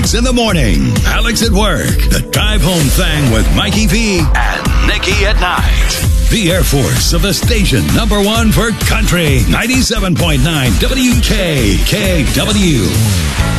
Alex in the morning. Alex at work. The Drive Home Thing with Mikey V and Nikki at night. The Air Force of the station #1 for country. 97.9 WKKW.